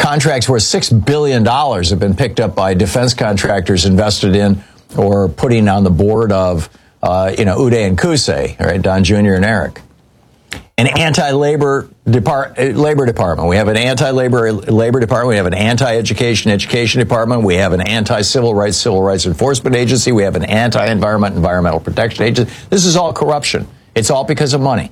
Contracts worth $6 billion have been picked up by defense contractors invested in or putting on the board of, Uday and Qusay, right, Don Jr. and Eric. An anti-labor labor department. We have an anti-labor department. We have an anti-education department. We have an anti-civil rights enforcement agency. We have an environmental protection agency. This is all corruption. It's all because of money.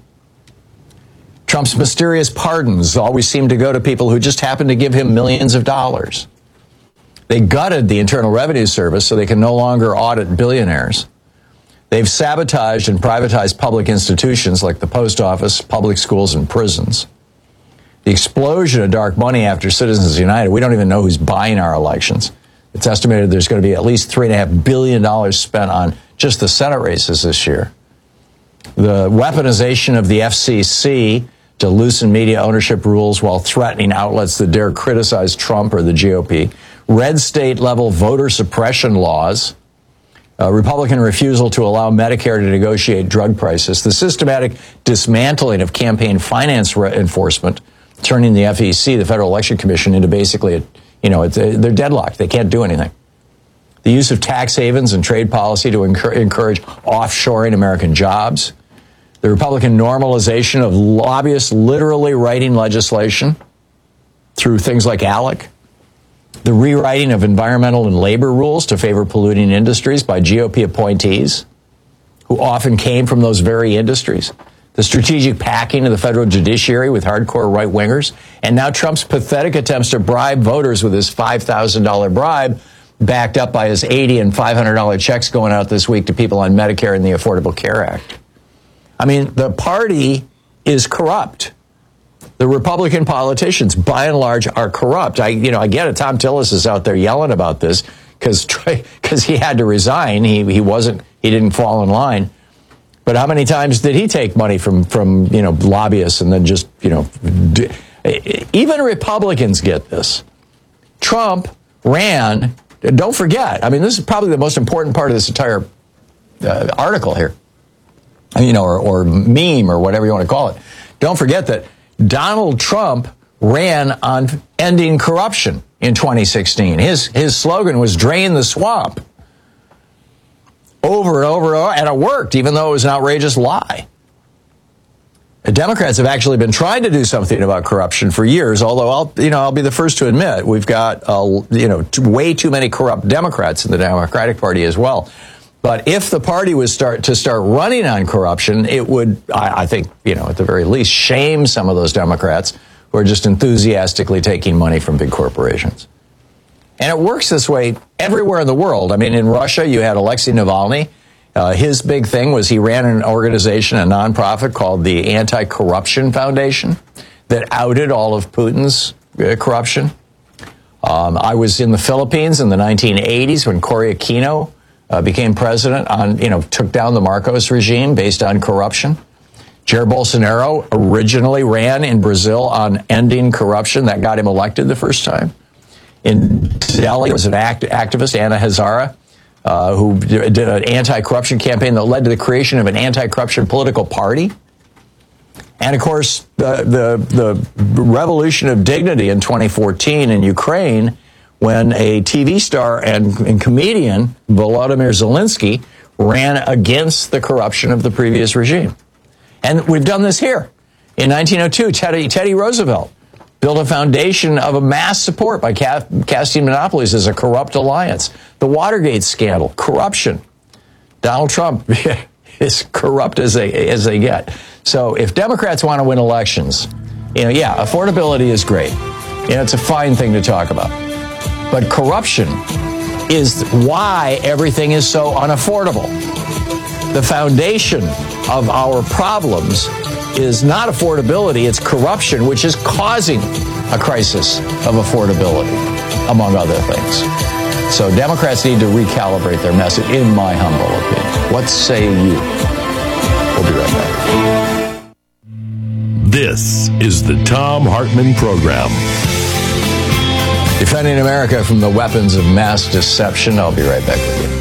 Trump's mysterious pardons always seem to go to people who just happen to give him millions of dollars. They gutted the Internal Revenue Service so they can no longer audit billionaires. They've sabotaged and privatized public institutions like the post office, public schools, and prisons. The explosion of dark money after Citizens United, we don't even know who's buying our elections. It's estimated there's going to be at least $3.5 billion spent on just the Senate races this year. The weaponization of the FCC to loosen media ownership rules while threatening outlets that dare criticize Trump or the GOP. Red state-level voter suppression laws. Republican refusal to allow Medicare to negotiate drug prices, the systematic dismantling of campaign finance enforcement, turning the FEC, the Federal Election Commission, into basically, they're deadlocked. They can't do anything. The use of tax havens and trade policy to encourage offshoring American jobs. The Republican normalization of lobbyists literally writing legislation through things like ALEC. The rewriting of environmental and labor rules to favor polluting industries by GOP appointees who often came from those very industries. The strategic packing of the federal judiciary with hardcore right-wingers. And now Trump's pathetic attempts to bribe voters with his $5,000 bribe, backed up by his $80 and $500 checks going out this week to people on Medicare and the Affordable Care Act. I mean, the party is corrupt. The Republican politicians, by and large, are corrupt. I get it. Tom Tillis is out there yelling about this because he had to resign. He didn't fall in line. But how many times did he take money from lobbyists and then just, even Republicans get this. Trump ran, don't forget, I mean, this is probably the most important part of this entire article here, or meme or whatever you want to call it. Don't forget that Donald Trump ran on ending corruption in 2016. His slogan was "Drain the Swamp." Over and over, and it worked, even though it was an outrageous lie. The Democrats have actually been trying to do something about corruption for years, although I'll be the first to admit we've got way too many corrupt Democrats in the Democratic Party as well. But if the party was start running on corruption, it would, I think, at the very least, shame some of those Democrats who are just enthusiastically taking money from big corporations. And it works this way everywhere in the world. I mean, in Russia, you had Alexei Navalny. His big thing was he ran an organization, a nonprofit called the Anti-Corruption Foundation that outed all of Putin's corruption. I was in the Philippines in the 1980s when Cory Aquino became president took down the Marcos regime based on corruption. Jair Bolsonaro originally ran in Brazil on ending corruption. That got him elected the first time. In Delhi, there was an activist, Anna Hazara, who did an anti-corruption campaign that led to the creation of an anti-corruption political party. And, of course, the revolution of dignity in 2014 in Ukraine, when a TV star and comedian, Volodymyr Zelensky, ran against the corruption of the previous regime. And we've done this here. In 1902, Teddy Roosevelt built a foundation of a mass support by casting monopolies as a corrupt alliance. The Watergate scandal, corruption. Donald Trump is corrupt as they get. So if Democrats want to win elections, affordability is great. It's a fine thing to talk about. But corruption is why everything is so unaffordable. The foundation of our problems is not affordability, it's corruption, which is causing a crisis of affordability, among other things. So Democrats need to recalibrate their message, in my humble opinion. What say you? We'll be right back. This is the Thom Hartmann Program. Defending America from the weapons of mass deception. I'll be right back with you.